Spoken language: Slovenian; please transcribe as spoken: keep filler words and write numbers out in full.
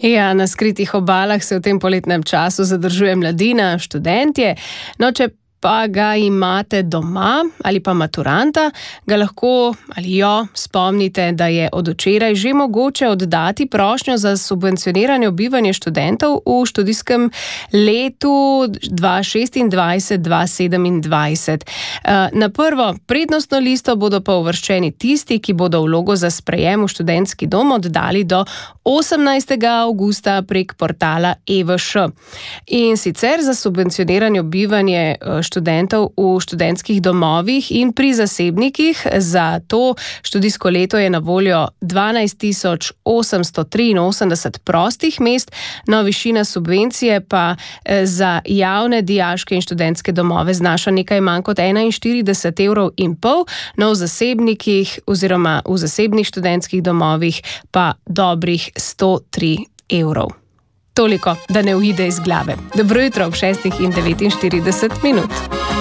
Ja, na skritih obalah se v tem poletnem času zadržuje mladina, študentje. No, če pa ga imate doma ali pa maturanta, ga lahko ali jo spomnite, da je od včeraj že mogoče oddati prošnjo za subvencioniranje bivanja študentov v študijskem letu dva šestindvajset dva sedemindvajset. Na prvo prednostno listo bodo pa uvrščeni tisti, ki bodo vlogo za sprejem v študentski dom oddali do osemnajstega avgusta prek portala E V Š. In sicer za subvencioniranje bivanje študentov v študentskih domovih in pri zasebnikih. Za to študijsko leto je na voljo dvanajst tisoč osemsto triinosemdeset prostih mest, no višina subvencije pa za javne dijaške in študentske domove znaša nekaj manj kot enainštirideset evrov in pol, no v zasebnikih oziroma v zasebnih študentskih domovih pa dobrih sto tri evrov. Toliko, da ne uide iz glave. Dobro jutro ob šestih in devetinštirideset minut.